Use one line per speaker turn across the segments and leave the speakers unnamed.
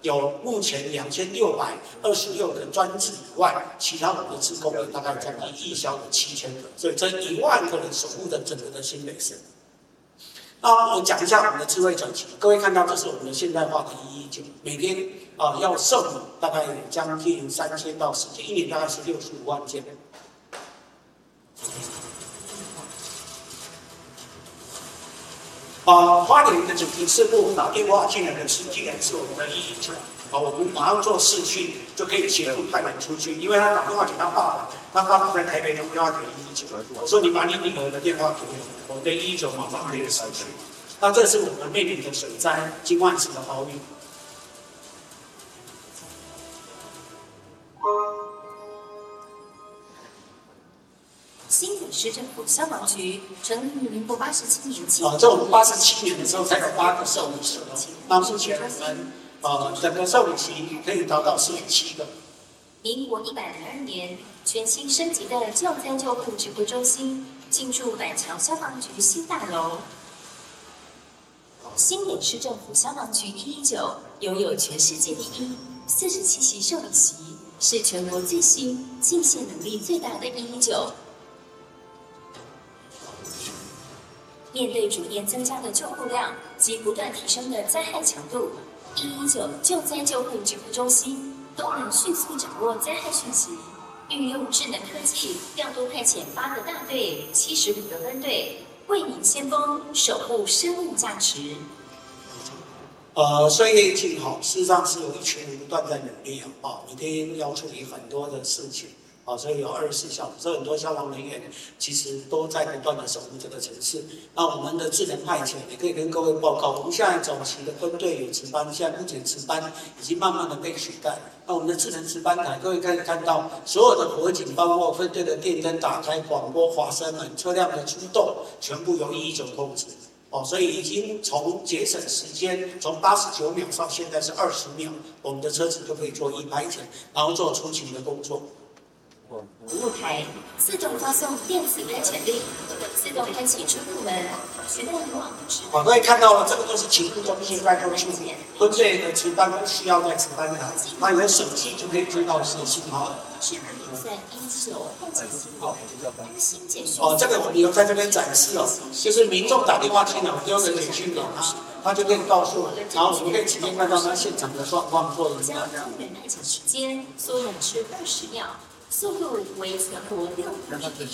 有目前2626个专职以外，其他我们的志工大概将近1小的7000个，所以这1万个人守护着整个的新北市。那我讲一下我们的智慧转型，各位看到这是我们的现代化的119，每天要受理大概有将近3000到4000，一年大概是65万件。花莲的主题事故打电话进来的是，竟然是我们的119。我们马上做视讯就可以协助派人出去，因为他打电话给他爸爸，他爸爸在台北打电话给119，我说你把你女儿的电话给我，我对119马上可以视讯。那这是我们面临的水灾、金万市的豪雨。
新北市政府消防局成立于民国87年起。
在我们87年的时候才有8个受理者，那目前我们整个受理期可以达到47个。
民国102年，全新升级的救灾救护指挥中心进驻板桥消防局新大楼。新北市政府消防局119拥有全世界第一47席受理席，是全国最新、进线能力最大的119。面对逐年增加的救护量及不断提升的灾害强度，119救灾救护指挥中心都能迅速掌握灾害讯息，运用智能科技调度派遣8个大队、75个分队，为民先锋，守护生命价值。
岁月静好，事实上是有一群人不断在努力每天要处理很多的事情。所以有24小时，所以很多消防人员其实都在不断的守护这个城市。那我们的智能派遣也可以跟各位报告，我们现在早期的分队有值班，现在目前值班已经慢慢的被取代。那我们的智能值班台，各位可以看到所有的火警，包括分队的电灯打开、广播、滑绳门、车辆的出动，全部由119控制。所以已经从节省时间，从89秒到现在是20秒，我们的车子就可以做派遣，然后做出勤的工作。
服务台自动发送电子派遣令，自动开启出入门，全面网址。
各位看到了，这个都是勤务中心在做处理，分队的值班不需要在值班台，那有手机就可以知道是信号。
智能联算119派遣系统，安心简讯。
这个我们有在这边展示就是民众打电话进来，我丢个简讯给他，他就可以告诉我，然后我们可以直接看到他现场的状况做影响。
将出门派遣时间缩短至20秒。速度为全国6米。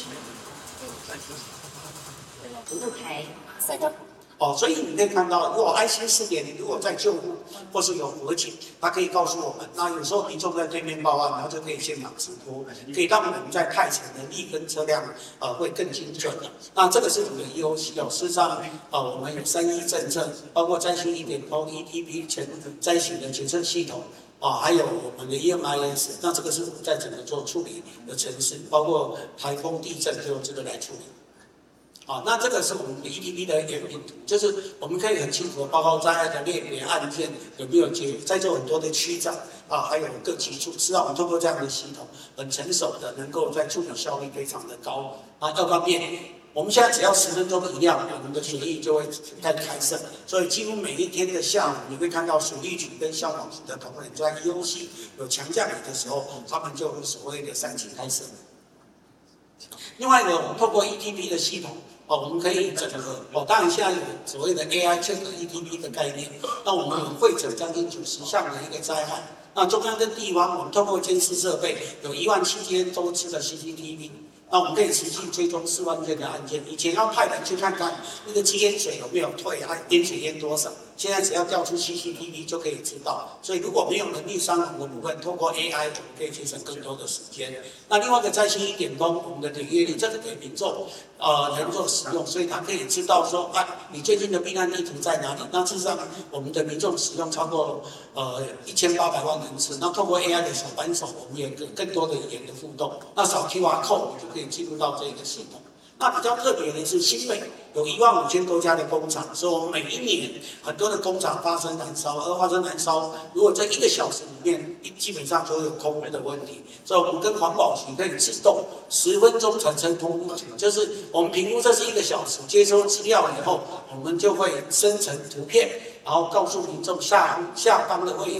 服务台赛道。
所以你可以看到，如果IC 4.0如果在救护或是有火警，它可以告诉我们。那有时候民众在对面报案，然后就可以现场直播，可以让我们在派遣能力跟车辆会更精准的。那这个是我们的 EOC 事实上我们有3E政策，包括灾星1.0 ETP 全灾型的检测系统。还有我们的 EMIS， 那这个是我们在整个做处理的程式，包括台风、地震就用这个来处理。那这个是我们的 ETP 的演变图，就是我们可以很清楚的报告灾害的类别案件有没有在座很多的区长还有各级处，是让我们通过这样的系统，很成熟的，能够在处理效率非常的高。二方面，我们现在只要10分钟一亮，我们的水域就会开设，所以几乎每一天的下午，你会看到水利局跟消防局的同仁在 EOC 有强降雨的时候，他们就有所谓的3级开设。另外呢，我们透过 ETP 的系统，我们可以整合当然现在有所谓的 AI 整合 ETP 的概念，那我们有汇整将近90项的一个灾害。那中央跟地方，我们透过监视设备，有17000多支的 CCTV。那我们可以持续追踪4万件的案件。以前要派人去看看那个积淹水有没有退，淹水淹多少，现在只要调出 CCTV 就可以知道。所以如果没有能力伤亡的部分，透过 AI 我们可以节省更多的时间。那另外一个灾星1.0，我们的点阅率，这个给民众能够使用，所以他可以知道说你最近的避难地图在哪里。那事实上我们的民众使用超过1800万人次。那透过 AI 的小扳手，我们有更多的语言的互动。那扫 QR code 就可以进入到这个系统。那比较特别的是，新北有15000多家的工厂，所以我们每一年很多的工厂发生燃烧，而发生燃烧，如果在1个小时里面，基本上就会有空污的问题。所以我们跟环保局可以自动10分钟产生空污，就是我们评估这是1个小时，接收资料以后，我们就会生成图片，然后告诉民众下方的位置